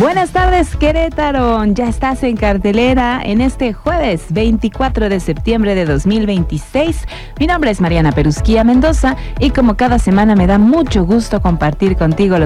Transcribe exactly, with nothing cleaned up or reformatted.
Buenas tardes, Querétaro. Ya estás en cartelera en este jueves veinticuatro de septiembre de dos mil veintiséis. Mi nombre es Mariana Perusquía Mendoza y como cada semana me da mucho gusto compartir contigo los